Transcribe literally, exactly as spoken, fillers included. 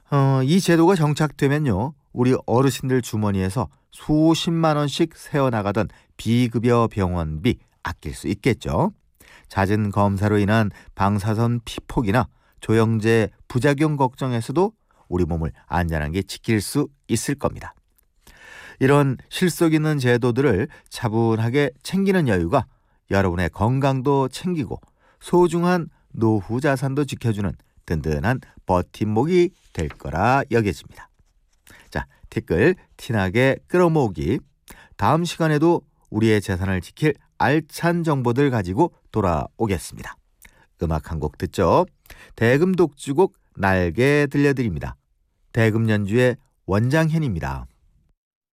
어, 이 제도가 정착되면요, 우리 어르신들 주머니에서 수십만 원씩 새어나가던 비급여 병원비 아낄 수 있겠죠. 잦은 검사로 인한 방사선 피폭이나 조영제 부작용 걱정에서도 우리 몸을 안전하게 지킬 수 있을 겁니다. 이런 실속 있는 제도들을 차분하게 챙기는 여유가 여러분의 건강도 챙기고 소중한 노후 자산도 지켜주는 든든한 버팀목이 될 거라 여겨집니다. 자, 티끌 티나게 끌어모으기. 다음 시간에도 우리의 재산을 지킬 알찬 정보들 가지고 돌아오겠습니다. 음악 한 곡 듣죠. 대금 독주곡 날개 들려드립니다. 대금 연주의 원장현입니다.